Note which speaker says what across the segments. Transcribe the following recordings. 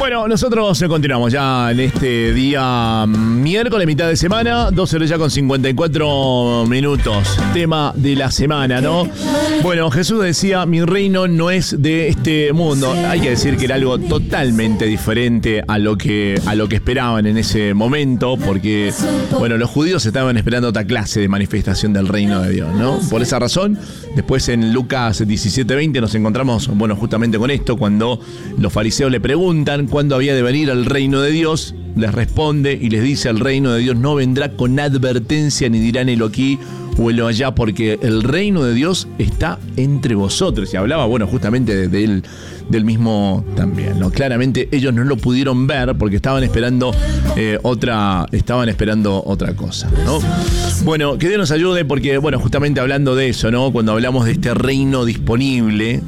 Speaker 1: Bueno, nosotros continuamos ya en este día miércoles, mitad de semana, 12 horas ya con 54 minutos. Tema de la semana, ¿no? Bueno, Jesús decía, mi reino no es de este mundo. Hay que decir que era algo totalmente diferente a lo que esperaban en ese momento, porque, bueno, los judíos estaban esperando otra clase de manifestación del reino de Dios, ¿no? Por esa razón, después en Lucas 17:20 nos encontramos, bueno, justamente con esto, cuando los fariseos le preguntan cuándo había de venir el reino de Dios, les responde y les dice: el reino de Dios no vendrá con advertencia, ni dirán helo aquí o helo allá, porque el reino de Dios está entre vosotros. Y hablaba, bueno, justamente del mismo también, ¿no? Claramente ellos no lo pudieron ver porque estaban esperando otra cosa, ¿no? Bueno, que Dios nos ayude, porque, bueno, justamente hablando de eso, ¿no? Cuando hablamos de este reino disponible,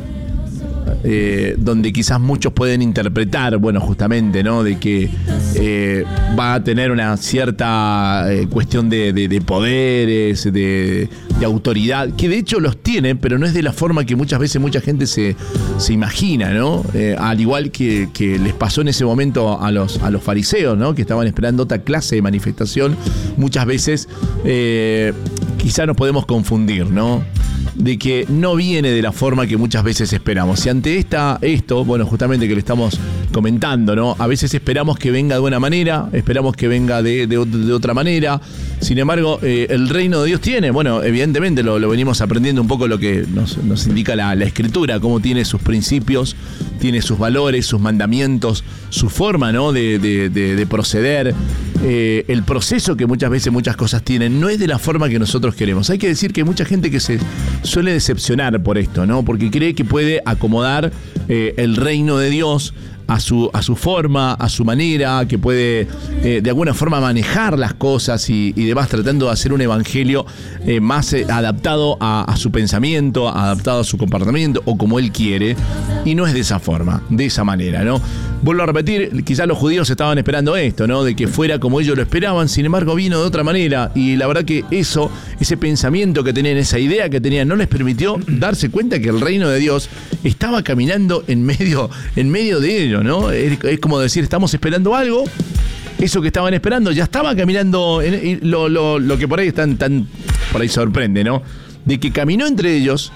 Speaker 1: donde quizás muchos pueden interpretar, bueno, justamente, ¿no? De que va a tener una cierta cuestión de poderes, de autoridad, que de hecho los tiene, pero no es de la forma que muchas veces mucha gente se imagina, ¿no? Al igual que les pasó en ese momento a los fariseos, ¿no? Que estaban esperando otra clase de manifestación. Muchas veces quizás nos podemos confundir, ¿no? De que no viene de la forma que muchas veces esperamos. Y ante esto, bueno, justamente que le estamos comentando, ¿no? A veces esperamos que venga de una manera, esperamos que venga de otra manera. Sin embargo, el reino de Dios tiene, bueno, evidentemente lo venimos aprendiendo un poco lo que nos indica la Escritura, cómo tiene sus principios, tiene sus valores, sus mandamientos, su forma, ¿no? de proceder. El proceso que muchas veces muchas cosas tienen no es de la forma que nosotros queremos. Hay que decir que hay mucha gente que se suele decepcionar por esto, ¿no? Porque cree que puede acomodar el reino de Dios a su forma, a su manera, que puede de alguna forma manejar las cosas y demás, tratando de hacer un evangelio más adaptado a su pensamiento, adaptado a su comportamiento, o como él quiere, y no es de esa forma, de esa manera, ¿no? Vuelvo a repetir, quizás los judíos estaban esperando esto, ¿no? De que fuera como ellos lo esperaban, sin embargo vino de otra manera, y la verdad que ese pensamiento que tenían, esa idea que tenían, no les permitió darse cuenta que el reino de Dios estaba caminando en medio de ellos, ¿no? Es como decir, estamos esperando algo, eso que estaban esperando ya estaba caminando, lo que por ahí por ahí sorprende, ¿no? De que caminó entre ellos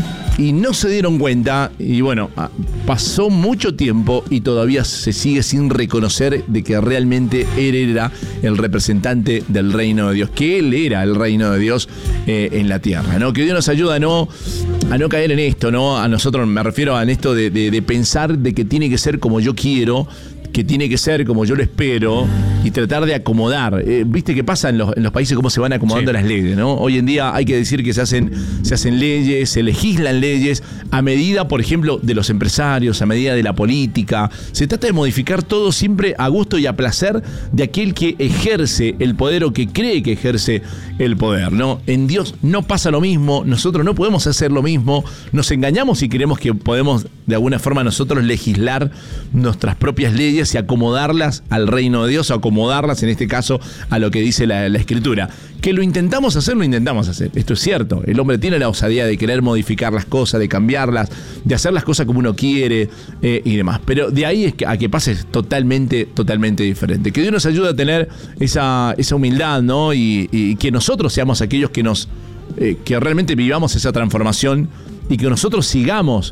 Speaker 1: y no se dieron cuenta, y bueno, pasó mucho tiempo y todavía se sigue sin reconocer de que realmente él era el representante del reino de Dios, que él era el reino de Dios en la tierra, ¿no? Que Dios nos ayuda a no caer en esto, ¿no? A nosotros, me refiero a esto de pensar de que tiene que ser como yo quiero, que tiene que ser como yo lo espero, y tratar de acomodar. ¿Viste qué pasa en los países, cómo se van acomodando las leyes, ¿no? Hoy en día hay que decir que se hacen leyes, se legislan leyes a medida, por ejemplo, de los empresarios, a medida de la política. Se trata de modificar todo siempre a gusto y a placer de aquel que ejerce el poder o que cree que ejerce el poder, ¿no? En Dios no pasa lo mismo, nosotros no podemos hacer lo mismo, nos engañamos y creemos que podemos de alguna forma nosotros legislar nuestras propias leyes y acomodarlas al reino de Dios, o acomodarlas en este caso a lo que dice la Escritura. Que lo intentamos hacer, esto es cierto. El hombre tiene la osadía de querer modificar las cosas, de cambiarlas, de hacer las cosas como uno quiere y demás. Pero de ahí a que pase es totalmente diferente. Que Dios nos ayude a tener esa humildad, ¿no? Y que nosotros seamos aquellos que realmente vivamos esa transformación, y que nosotros sigamos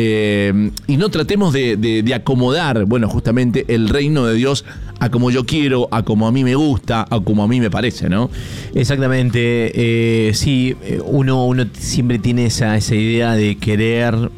Speaker 1: y no tratemos de acomodar, bueno, justamente el reino de Dios a como yo quiero, a como a mí me gusta, a como a mí me parece, ¿no?
Speaker 2: Exactamente. Sí, uno siempre tiene esa idea de querer,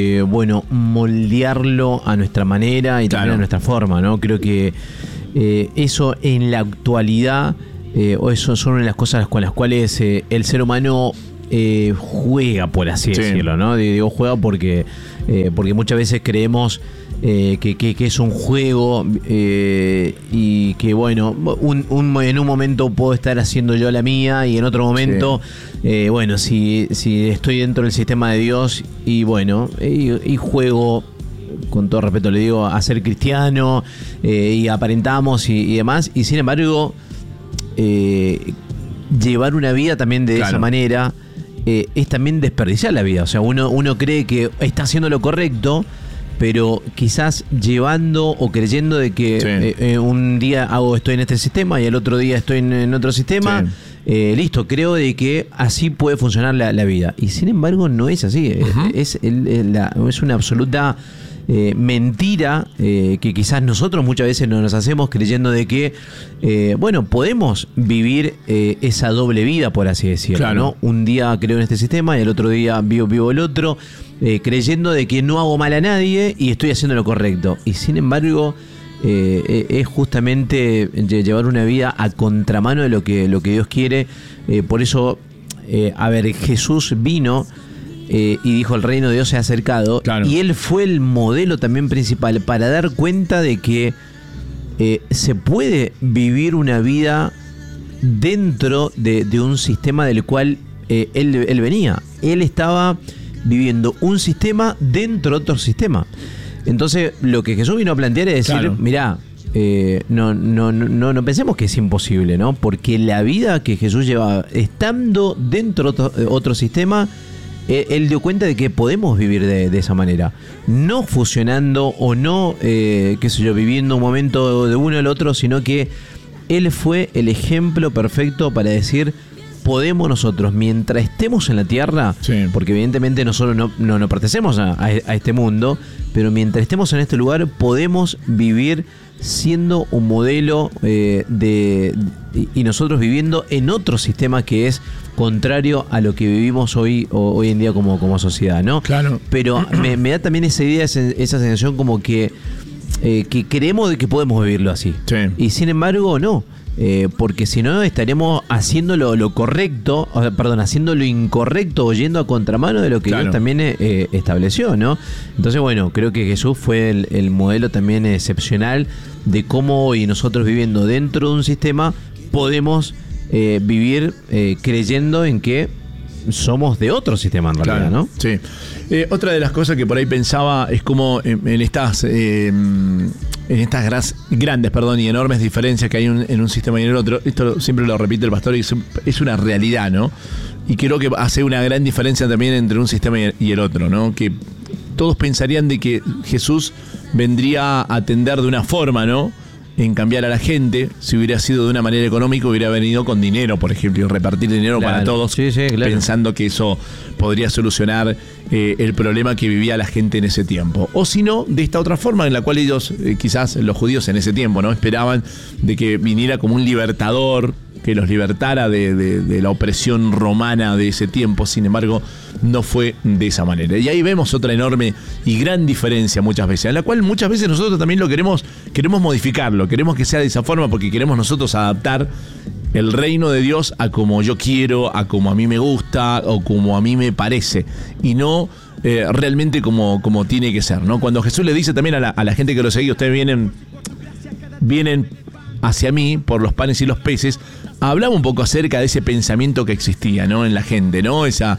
Speaker 2: moldearlo a nuestra manera y también a nuestra forma, ¿no? Creo que eso en la actualidad, o eso son una de las cosas con las cuales el ser humano juega, por así decirlo, ¿no? Digo juega porque muchas veces creemos que es un juego, y que bueno, en un momento puedo estar haciendo yo la mía, y en otro momento si estoy dentro del sistema de Dios y bueno, y juego, con todo respeto le digo, a ser cristiano, y aparentamos y demás, y sin embargo llevar una vida también de esa manera es también desperdiciar la vida. O sea, uno cree que está haciendo lo correcto, pero quizás llevando o creyendo de que un día estoy en este sistema y el otro día estoy en otro sistema. Listo, creo de que así puede funcionar la vida. Y sin embargo no es así. Es una absoluta mentira que quizás nosotros muchas veces nos hacemos creyendo de que podemos vivir esa doble vida, por así decirlo, claro, ¿no? Un día creo en este sistema y el otro día vivo el otro, creyendo de que no hago mal a nadie y estoy haciendo lo correcto. Y sin embargo es justamente llevar una vida a contramano de lo que Dios quiere. Por eso, Jesús vino y dijo: el reino de Dios se ha acercado. Claro. Y él fue el modelo también principal para dar cuenta de que se puede vivir una vida dentro de un sistema del cual él venía. Él estaba viviendo un sistema dentro de otro sistema. Entonces, lo que Jesús vino a plantear es decir, claro, mirá, no pensemos que es imposible, ¿no? Porque la vida que Jesús llevaba, estando dentro de otro sistema, él dio cuenta de que podemos vivir de esa manera. No fusionando o no, viviendo un momento de uno al otro, sino que él fue el ejemplo perfecto para decir: podemos nosotros, mientras estemos en la tierra, porque evidentemente nosotros no pertenecemos a este mundo, pero mientras estemos en este lugar podemos vivir siendo un modelo y nosotros viviendo en otro sistema que es contrario a lo que vivimos hoy en día como sociedad, ¿no? Claro. Pero me da también esa idea, esa sensación como que creemos de que podemos vivirlo así. Sí. Y sin embargo, no. Porque si no estaremos haciendo lo correcto, haciendo lo incorrecto o yendo a contramano de lo que Dios también estableció, ¿no? Entonces, creo que Jesús fue el modelo también excepcional de cómo hoy nosotros, viviendo dentro de un sistema, podemos vivir creyendo en que somos de otro sistema en realidad, ¿no? Sí. Otra de las cosas que por ahí pensaba es como en estas grandes y enormes diferencias que hay en un sistema y en el otro. Esto siempre lo repite el pastor y es una realidad, ¿no? Y creo que hace una gran diferencia también entre un sistema y el otro, ¿no? Que todos pensarían de que Jesús vendría a atender de una forma, ¿no?, en cambiar a la gente. Si hubiera sido de una manera económica, hubiera venido con dinero, por ejemplo, y repartir dinero para todos, pensando que eso podría solucionar el problema que vivía la gente en ese tiempo. O si no, de esta otra forma en la cual ellos, quizás los judíos en ese tiempo, ¿no?, esperaban de que viniera como un libertador, que los libertara de la opresión romana de ese tiempo. Sin embargo, no fue de esa manera. Y ahí vemos otra enorme y gran diferencia muchas veces, en la cual muchas veces nosotros también lo queremos modificarlo, queremos que sea de esa forma porque queremos nosotros adaptar el reino de Dios a como yo quiero, a como a mí me gusta o como a mí me parece, y no realmente como tiene que ser, ¿no? Cuando Jesús le dice también a la gente que lo sigue: ustedes vienen hacia mí por los panes y los peces, hablaba un poco acerca de ese pensamiento que existía, ¿no?, en la gente, ¿no? Esa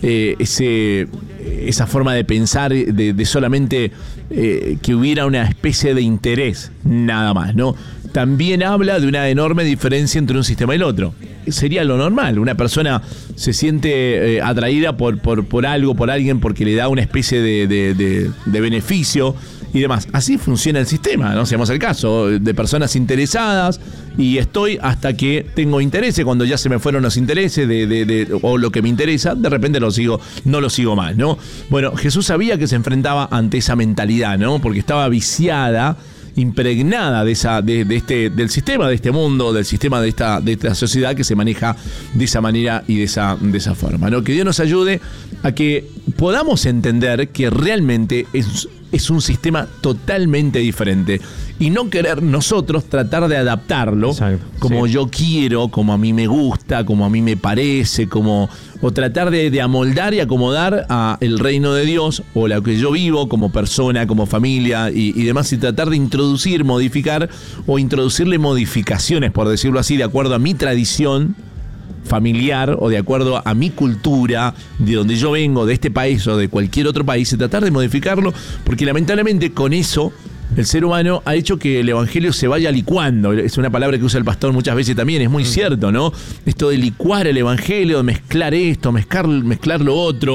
Speaker 2: forma de pensar de solamente que hubiera una especie de interés, nada más, ¿no? También habla de una enorme diferencia entre un sistema y el otro. Sería lo normal. Una persona se siente atraída por algo, por alguien, porque le da una especie de beneficio y demás. Así funciona el sistema, ¿no? Seamos el caso de personas interesadas, y estoy hasta que tengo intereses. Cuando ya se me fueron los intereses o lo que me interesa, de repente no lo sigo más, ¿no? Bueno, Jesús sabía que se enfrentaba ante esa mentalidad, ¿no? Porque estaba viciada, impregnada del sistema de este mundo, del sistema de esta sociedad que se maneja de esa manera y de esa forma, ¿no? Que Dios nos ayude a que podamos entender que realmente es un sistema totalmente diferente y no querer nosotros tratar de adaptarlo. Exacto, como yo quiero, como a mí me gusta, como a mí me parece, o tratar de amoldar y acomodar a el reino de Dios o lo que yo vivo como persona, como familia y demás, y tratar de modificar o introducirle modificaciones, por decirlo así, de acuerdo a mi tradición familiar o de acuerdo a mi cultura, de donde yo vengo, de este país o de cualquier otro país, y tratar de modificarlo, porque lamentablemente con eso el ser humano ha hecho que el evangelio se vaya licuando. Es una palabra que usa el pastor muchas veces también, es muy cierto, ¿no? Esto de licuar el evangelio, de mezclar esto, mezclar lo otro,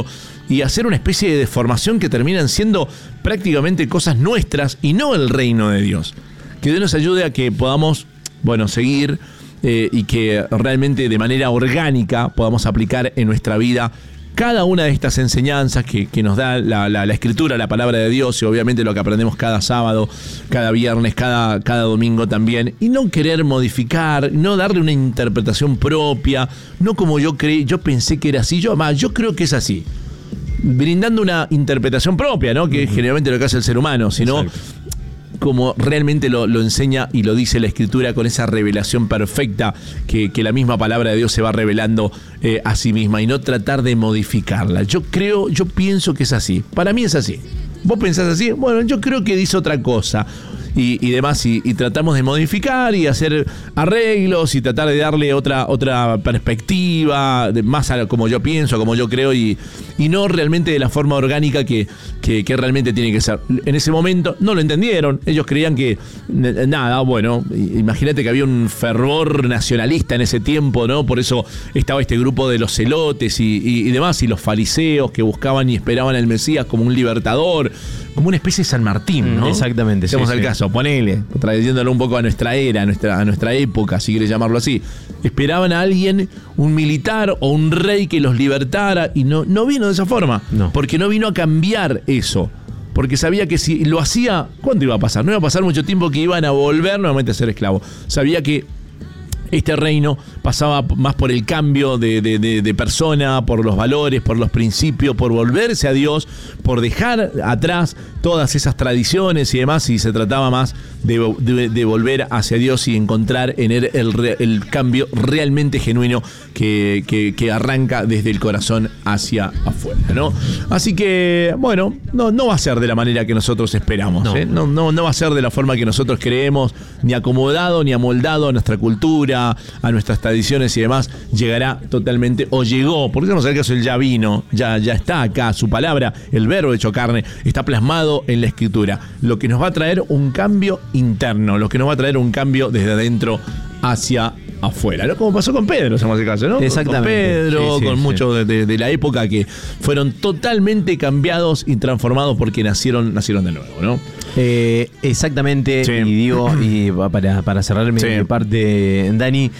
Speaker 1: y hacer una especie de deformación que terminan siendo prácticamente cosas nuestras y no el reino de Dios. Que Dios nos ayude a que podamos, seguir y que realmente de manera orgánica podamos aplicar en nuestra vida cada una de estas enseñanzas que nos da la Escritura, la palabra de Dios, y obviamente lo que aprendemos cada sábado, cada viernes, cada domingo también, y no querer modificar, no darle una interpretación propia, no como yo pensé que era así, yo creo que es así, brindando una interpretación propia, ¿no? Que es generalmente lo que hace el ser humano, sino como realmente lo enseña y lo dice la Escritura, con esa revelación perfecta que la misma palabra de Dios se va revelando a sí misma, y no tratar de modificarla. Yo pienso que es así. Para mí es así. ¿Vos pensás así? Bueno, yo creo que dice otra cosa. Y demás, y tratamos de modificar y hacer arreglos y tratar de darle otra perspectiva, más a como yo pienso, como yo creo, y no realmente de la forma orgánica que realmente tiene que ser. En ese momento no lo entendieron, ellos creían que imagínate que había un fervor nacionalista en ese tiempo, ¿no? Por eso estaba este grupo de los celotes y demás, y los fariseos que buscaban y esperaban al Mesías como un libertador, como una especie de San Martín, ¿no?
Speaker 2: Exactamente.
Speaker 1: Hacemos el caso, ponele, trayéndolo un poco a nuestra era, a nuestra época, si quieres llamarlo así. Esperaban a alguien, un militar o un rey que los libertara, y no vino de esa forma. No. Porque no vino a cambiar eso. Porque sabía que si lo hacía, ¿cuánto iba a pasar? No iba a pasar mucho tiempo, que iban a volver nuevamente a ser esclavos. Sabía que este reino pasaba más por el cambio de persona, por los valores, por los principios, por volverse a Dios, por dejar atrás todas esas tradiciones y demás, y se trataba más de volver hacia Dios y encontrar en él el cambio realmente genuino que arranca desde el corazón hacia afuera, ¿no? Así que, no va a ser de la manera que nosotros esperamos, no va a ser de la forma que nosotros creemos, ni acomodado, ni amoldado a nuestra cultura, a nuestras tradiciones y demás. Llegará totalmente, o llegó, porque vamos a ver que eso él ya vino, ya está acá, su palabra, el verbo hecho carne, está plasmado en la Escritura, lo que nos va a traer un cambio interno, lo que nos va a traer un cambio desde adentro hacia afuera, ¿no? Como pasó con Pedro, hacemos el caso, ¿no?
Speaker 2: Exactamente.
Speaker 1: Con Pedro, con muchos de la época que fueron totalmente cambiados y transformados porque nacieron de nuevo, ¿no?
Speaker 2: Exactamente, sí. Y digo, y para cerrar mi parte, Dani,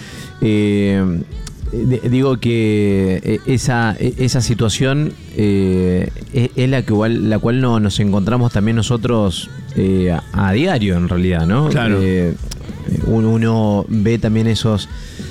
Speaker 2: digo que esa situación es la cual nos encontramos también nosotros a diario, en realidad, ¿no?
Speaker 1: Claro.
Speaker 2: Uno ve también esos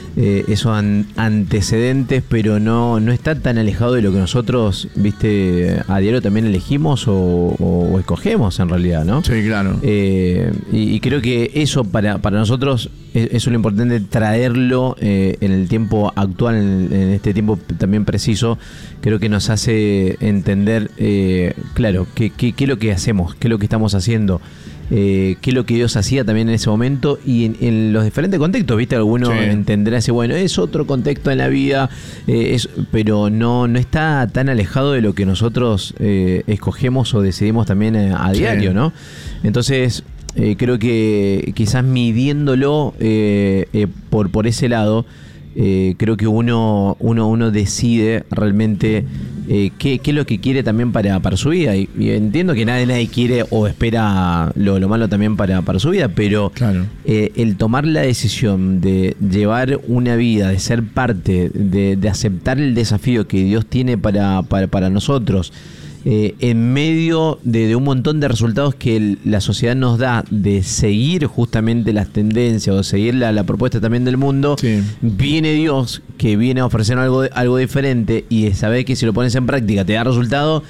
Speaker 2: antecedentes, pero no está tan alejado de lo que nosotros, a diario también elegimos o escogemos, en realidad, ¿no?
Speaker 1: Sí, claro.
Speaker 2: Y creo que eso para nosotros es lo importante, traerlo en el tiempo actual, en este tiempo también preciso. Creo que nos hace entender, claro, qué es lo que hacemos, qué es lo que estamos haciendo. Qué es lo que Dios hacía también en ese momento y en los diferentes contextos, alguno entenderá ese, es otro contexto en la vida, pero no está tan alejado de lo que nosotros escogemos o decidimos también a diario, ¿no? Entonces creo que quizás midiéndolo por ese lado, creo que uno decide realmente qué es lo que quiere también para su vida, y entiendo que nadie quiere o espera lo malo también para su vida, pero claro, el tomar la decisión de llevar una vida, de ser parte, de aceptar el desafío que Dios tiene para nosotros, en medio de un montón de resultados que la sociedad nos da, de seguir justamente las tendencias o seguir la propuesta también del mundo, viene Dios que viene a ofrecer algo diferente, y de saber que si lo pones en práctica te da resultado.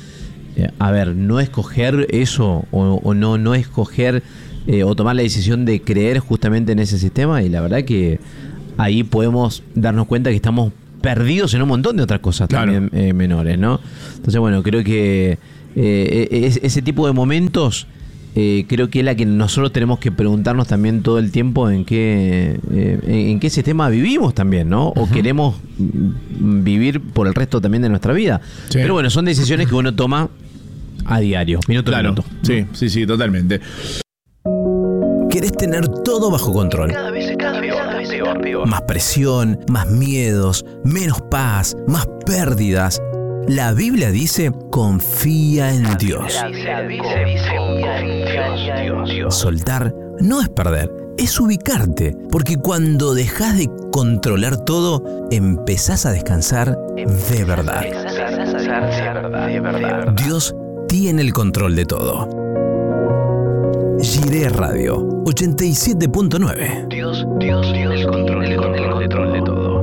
Speaker 2: No escoger eso o no escoger o tomar la decisión de creer justamente en ese sistema, y la verdad que ahí podemos darnos cuenta que estamos perdidos en un montón de otras cosas, claro, también menores, ¿no? Entonces, creo que ese tipo de momentos creo que es la que nosotros tenemos que preguntarnos también todo el tiempo en qué sistema vivimos también, ¿no? O queremos vivir por el resto también de nuestra vida. Sí. Pero son decisiones que uno toma a diario, minuto a minuto.
Speaker 1: Sí, totalmente.
Speaker 3: ¿Querés tener todo bajo control?
Speaker 4: Cada vez peor.
Speaker 3: Más presión, más miedos, menos paz, más pérdidas. La Biblia dice, confía en Dios. Soltar no es perder, es ubicarte, porque cuando dejas de controlar todo, empezás a descansar de verdad. Dios tiene el control de todo. Jiré Radio 87.9.
Speaker 4: Dios tiene el control de todo.